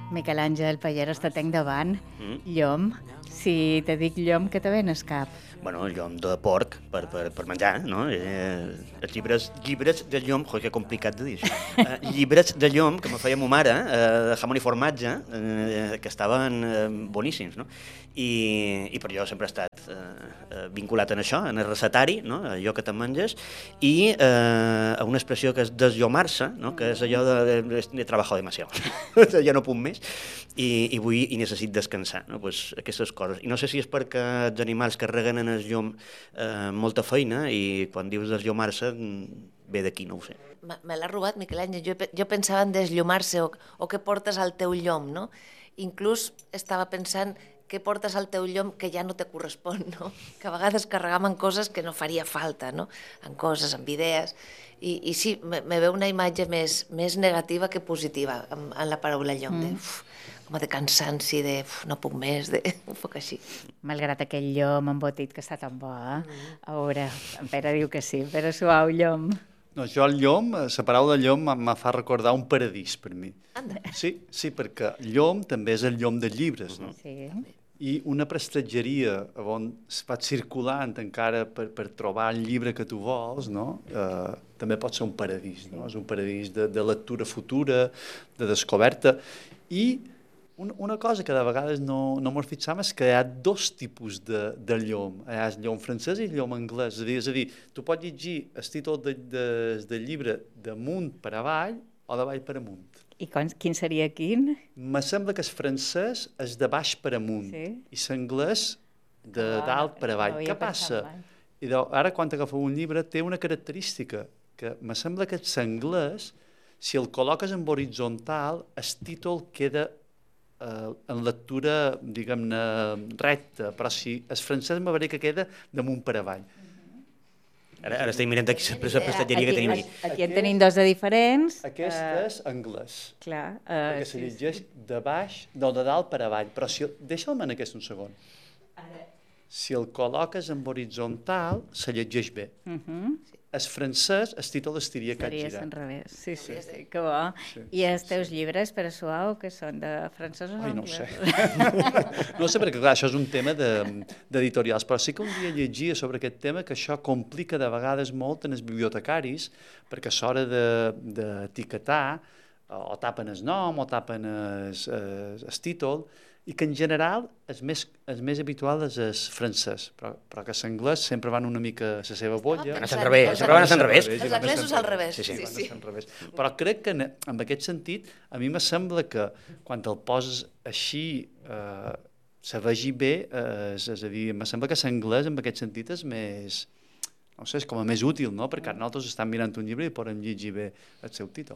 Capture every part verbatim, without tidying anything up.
Miquel Àngel Palleres, te tenc davant. Mm. Llom. Si te dic llom, què te ven al cap? Bueno, el llom de porc per, per, per menjar, no? Eh, els llibres, llibres de llom, jo, que complicat de dir això. Eh, llibres de llom que me feia ma mare, eh, de jamón i formatge, eh, que estaven eh, boníssims, no? I, i per jo sempre he estat eh, vinculat en això, en el recetari, no? Allò que te'n menges, i eh, a una expressió que és desllomar-se, no? Que és allò de, de, de trabajo demasiado, ja no puc més, i, i vull i necessit descansar, no? Pues aquestes coses. I no sé si és perquè els animals carreguen en el llom eh, molta feina i quan dius desllomar-se ve d'aquí, no ho sé. Me l'ha robat, Miquel Àngel. Jo, jo pensava en desllomar-se o, o què portes al teu llom, no? Inclús estava pensant què portes al teu llom que ja no te correspon, no? Que a vegades carregam en coses que no faria falta, no? En coses, en idees. I, i sí, me, me veu una imatge més, més negativa que positiva en, en la paraula llom, mm. de, uf, com de cansanci, de uf, no puc més, de un poc així. Malgrat aquell llom embotit que està tan bo, eh? Mm. A veure, en Pere diu que sí, Pere suau, llom. No, jo el llom, la paraula llom me fa recordar un paradís per mi. Anda. Sí, sí, perquè llom també és el llom dels llibres, no? Sí. I una prestatgeria on es pot circulant encara per, per trobar el llibre que tu vols, no? Eh, també pot ser un paradís, no? És un paradís de, de lectura futura, de descoberta. I una, una cosa que de vegades no, no mos fixam és que hi ha dos tipus de, de llom. Hi ha el llom francès i el llom anglès. És a dir, és a dir tu pots llegir el títol de, de, del llibre d'amunt per avall o d'avall per amunt. I con, quin seria quin? Me sembla que el francès és de baix per amunt, sí? I l'anglès de ah, dalt per avall. No Què passa? I de, ara, quan agafeu un llibre, té una característica, que me sembla que l'anglès, si el col·loques en horitzontal, el títol queda eh, en lectura, diguem-ne, recta, però si el francès me veuré que queda damunt per avall. Ara, ara estic mirant aquí la prestatgeria que tenim aquí. Aquí en tenim dos de diferents. Aquest uh, és anglès. Clar. Uh, perquè se llegeix sí, sí. de baix, no, de dalt per avall. Però si, deixa'm en aquest un segon. Ara. Si el col·loques en horitzontal, se llegeix bé. Uh -huh. El francès, el títol estiria cap girat. Estaries en revés. Sí, sí, sí, que bo. Sí, I els teus sí. llibres, per a suau, que són de francesos o Ai, no ho sé. No ho sé, perquè clar, això és un tema d'editorials, de, però sí que un dia llegia sobre aquest tema que això complica de vegades molt en els bibliotecaris, perquè a l'hora d'etiquetar de, o tapen el nom o tapen el, el, el títol, i que en general el més, el més habitual és el francès, però, però que l'anglès sempre van una mica a la seva bolla. Van a Sant Revés, sempre van a Sant Revés. Els anglesos al revés. Sí, sí. sí, sí. Revés. Però crec que en, en aquest sentit, a mi me sembla que quan el poses així, eh, se vegi bé, eh, és, és a dir, me sembla que l'anglès en aquest sentit és més, no sé, és com a més útil, no? Perquè nosaltres estem mirant un llibre i podem llegir bé el seu títol.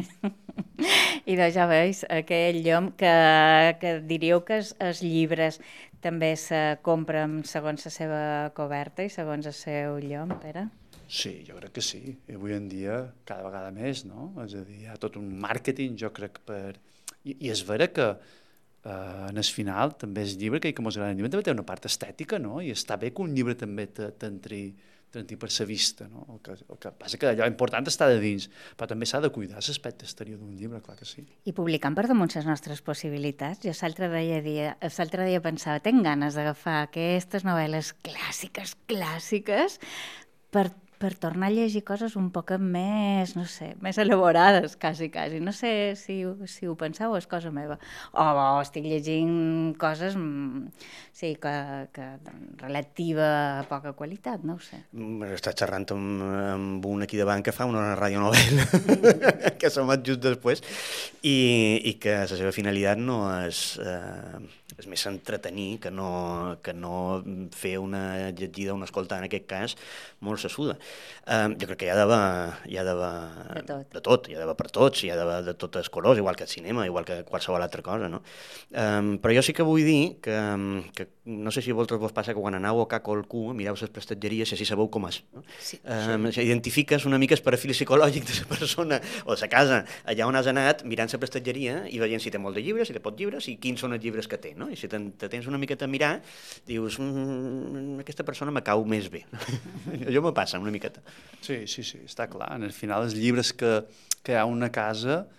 I doncs ja veus, aquell llom que, que diríeu que els, els llibres també se compren segons la seva coberta i segons el seu llom, Pere? Sí, jo crec que sí. I avui en dia cada vegada més, no? És a dir, hi ha tot un màrqueting, jo crec, per... I, i és vera que eh, en el final també el llibre, que com us agrada el llibre, també té una part estètica, no? I està bé que un llibre també t'entri t'entri per sa vista, no? El que, el que passa que allò important està de dins, però també s'ha de cuidar l'aspecte exterior d'un llibre, clar que sí. I publicant per damunt les nostres possibilitats. Jo l'altre dia, l'altre dia pensava, tenc ganes d'agafar aquestes novel·les clàssiques, clàssiques, per per tornar a llegir coses un poc més, no sé, més elaborades, quasi, quasi. No sé si, si ho penseu o és cosa meva. O oh, estic llegint coses, sí, que, que relativa a poca qualitat, no ho sé. Estàs xerrant amb, amb un aquí davant que fa una radionovel·la, que s'ha met just després, i, i que la seva finalitat no és... Eh, és més entretenir que no, que no fer una llegida o una escolta, en aquest cas, molt sessuda. Um, jo crec que hi ha d'haver hi ha d'haver de, de tot, hi ha d'haver per tots, hi ha d'haver de totes els colors, igual que el cinema, igual que qualsevol altra cosa, no? Um, però jo sí que vull dir que, que no sé si a vosaltres vos passa que quan aneu a caco al cul, mireu les prestatgeries i així sabeu com és. No? Sí, um, sí. Identifiques una mica el perfil psicològic de la persona o de la casa allà on has anat, mirant la prestatgeria i veient si té molt de llibres, si té pocs llibres i quins són els llibres que té, no? I si te, te tens una miqueta a mirar, dius, mmm, aquesta persona me cau més bé. Jo me passa una miqueta. Sí, sí, sí, està clar. En el final, els llibres que, que hi ha a una casa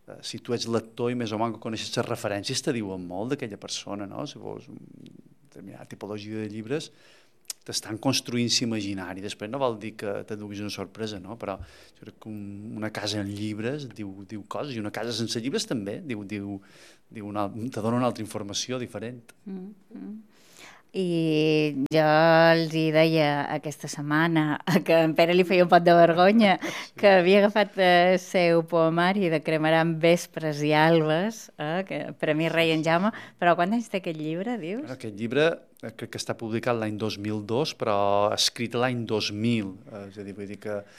eh, si tu ets lector i més o menys coneixes les referències, te diuen molt d'aquella persona, no? Si vols una determinada tipologia de llibres, t'estan construint l'imaginari. Després no vol dir que te duguis una sorpresa, no? Però jo crec que un, una casa en llibres diu, diu coses, i una casa sense llibres també diu, diu, diu una, te dona una altra informació diferent. Mm -hmm. I jo els hi deia aquesta setmana que en Pere li feia un pot de vergonya que havia agafat el seu poemari de Cremaran vespres i albes, eh, que per a mi rei en Jaume, però quants anys té aquest llibre, dius? Bueno, aquest llibre crec que està publicat l'any dos mil dos, però escrit l'any dos mil, eh, és a dir, vull dir que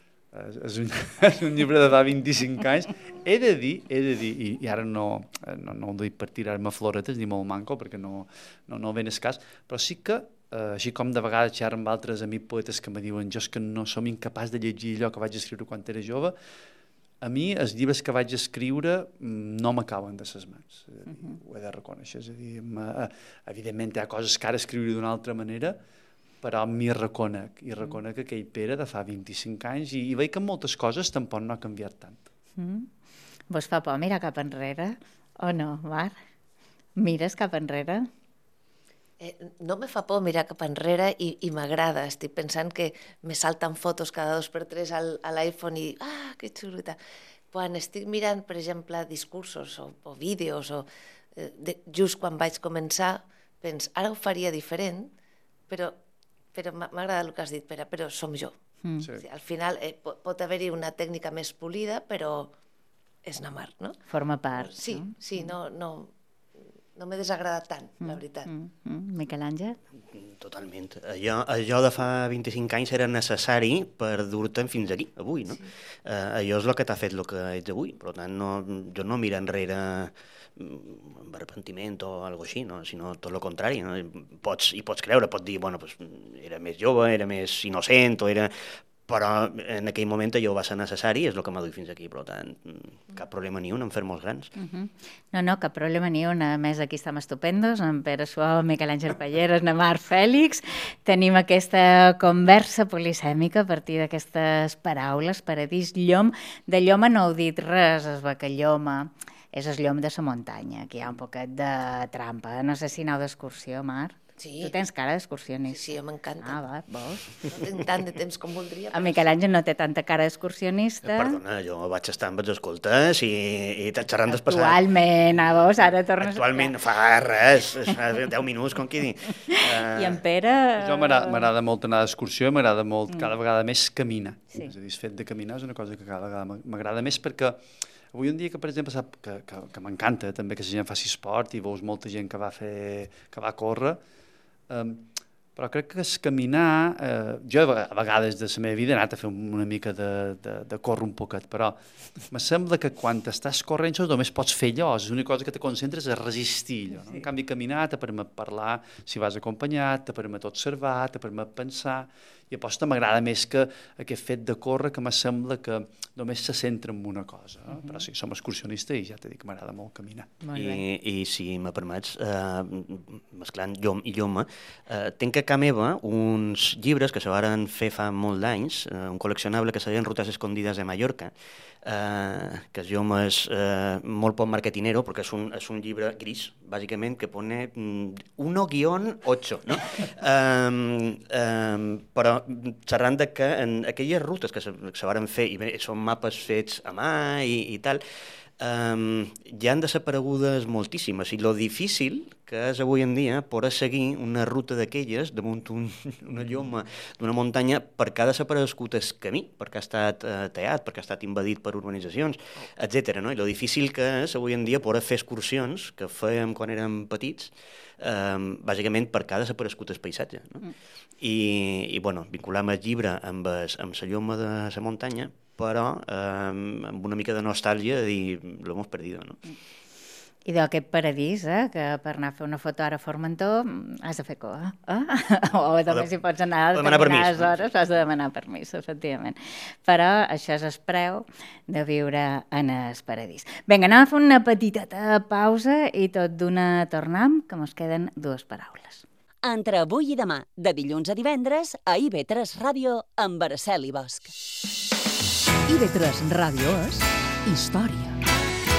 és un, és un llibre de fa vint-i-cinc anys. He de dir, he de dir, i, i ara no, no, no ho dic per tirar-me floretes ni molt manco, perquè no, no, no ven escàs, però sí que, eh, així com de vegades xerro amb altres amics poetes que me diuen jo és que no som incapaç de llegir allò que vaig escriure quan era jove, a mi els llibres que vaig escriure no m'acaben de ses mans, és a dir, uh-huh. ho he de reconèixer, és a dir, evidentment hi ha coses que ara escriure d'una altra manera, però m'hi reconec, i reconec mm. aquell Pere de fa vint-i-cinc anys, i, i veig que moltes coses tampoc no ha canviat tant. Mm. Vos fa por mirar cap enrere, o no, Mar? Mires cap enrere? Eh, no me fa por mirar cap enrere i, i m'agrada. Estic pensant que me salten fotos cada dos per tres al, a l'iPhone i ah, que xulita. Quan estic mirant, per exemple, discursos o, o vídeos, o, eh, de, just quan vaig començar, pens, ara ho faria diferent, però però m'ha agradat el que has dit, Pere, però som jo. Mm. Sí. Al final eh, pot, pot haver-hi una tècnica més polida, però és na mar, no? Forma part. Sí, no? sí, no, no, no m'he desagradat tant, mm. la veritat. Mm. Mm. Miquel Àngel? Totalment. Allò, allò de fa vint-i-cinc anys era necessari per dur-te'n fins aquí, avui, no? Sí. Uh, allò és el que t'ha fet el que ets avui, per tant, no, jo no miro enrere amb arrepentiment o alguna així, no? Sinó tot el contrari, no? Pots, i pots creure, pots dir, bueno, pues, era més jove, era més innocent, o era... però en aquell moment allò va ser necessari, és el que m'ha dut fins aquí, per tant, cap problema ni un en fer molts grans. Uh -huh. No, no, cap problema ni un. A més, aquí estem estupendos, en Pere Suau, Miquel Àngel Palleres, na Mar Fèlix. Tenim aquesta conversa polisèmica a partir d'aquestes paraules, paradís, llom. De lloma no heu dit res, es va que lloma és el llom de la muntanya, que hi ha un poquet de trampa. No sé si aneu d'excursió, Mar. Sí. Tu tens cara d'excursionista. Sí, sí, m'encanta. Ah, va, vols? No tinc tant de temps com voldria. A Miquel Àngel no té tanta cara d'excursionista. Perdona, jo vaig estar amb els escoltes i, i xerrant del passat. Actualment, a vos, ara tornes... Actualment, fa res, fa deu minuts, com qui dir. Uh... I en Pere... Jo m'agrada molt anar d'excursió i m'agrada molt, mm. cada vegada més, caminar. Sí. És a dir, el fet de caminar és una cosa que cada vegada m'agrada més perquè avui en dia que, per exemple, sap que, que, que m'encanta també que la gent faci esport i veus molta gent que va fer, que va córrer, um, però crec que és caminar... Eh, jo a vegades de la meva vida he anat a fer una mica de, de, de córrer un poquet, però me sembla que quan estàs corrent només pots fer allò, és l'única cosa que te concentres és resistir allò. No? Sí. En canvi, caminar te permet parlar si vas acompanyat, te permet observar, te permet pensar, i aposta m'agrada més que aquest fet de córrer, que me sembla que només se centra en una cosa. Eh? Uh-huh. Però sí, som excursionistes i ja t'he dit que m'agrada molt caminar. Molt I, I si me permets, eh, mesclant llom i lloma, eh, tenc a casa meva uns llibres que se varen fer fa molt d'anys, eh, un col·leccionable que se deien Rutes escondides de Mallorca, eh, que el llom és eh, molt poc marketinero, perquè és un, és un llibre gris, bàsicament, que pone uno guion ocho, no? eh, eh, però xerrant de que en aquelles rutes que se, que se varen fer, i bé, són mapes fets a mà i, i tal, um, ja han desaparegudes moltíssimes, i lo difícil que és avui en dia poder seguir una ruta d'aquelles damunt un, una lloma d'una muntanya perquè ha desaparegut el camí, perquè ha estat eh, tallat, perquè ha estat invadit per urbanitzacions, etcètera. No? I lo difícil que és avui en dia poder fer excursions que fèiem quan érem petits, eh, bàsicament perquè ha desaparegut el paisatge. No? Mm. I, i bueno, vinculam el llibre amb, es, amb la lloma de la muntanya, però eh, amb una mica de nostàlgia de dir, lo hemos perdido, no? Mm. I d'aquest paradís, eh, que per anar a fer una foto ara a Formentor has de fer cua, eh? O també si pots anar a determinades hores has de demanar permís, efectivament. Però això és el preu de viure en el paradís. Vinga, anem a fer una petiteta pausa i tot d'una tornam, que mos queden dues paraules. Entre avui i demà, de dilluns a divendres, a I V tres Ràdio amb Araceli Bosch. I V tres Ràdio és història.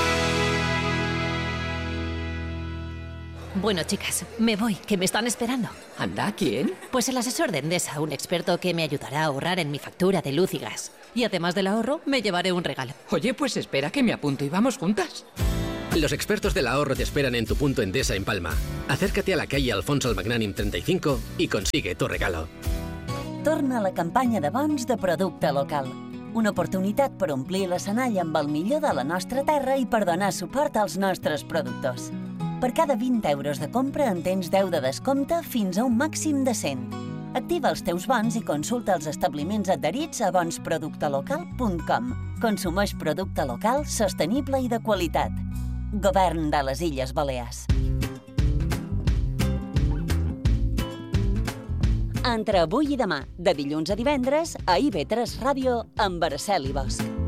Bueno, chicas, me voy, que me están esperando. ¿Anda? ¿Quién? Pues el asesor de Endesa, un experto que me ayudará a ahorrar en mi factura de luz y gas. Y además del ahorro, me llevaré un regalo. Oye, pues espera que me apunto y vamos juntas. Los expertos del ahorro te esperan en tu punto Endesa en Palma. Acércate a la calle Alfonso el Magnànim treinta y cinco y consigue tu regalo. Torna a la campanya de bons de producte local. Una oportunitat per omplir l'escenari amb el millor de la nostra terra i per donar suport als nostres productors. Per cada vint euros de compra en tens deu de descompte fins a un màxim de cent. Activa els teus bons i consulta els establiments adherits a bonsproductelocal punt com. Consumeix producte local, sostenible i de qualitat. Govern de les Illes Balears. Entre avui i demà, de dilluns a divendres, a I V tres Ràdio, amb Araceli Bosch.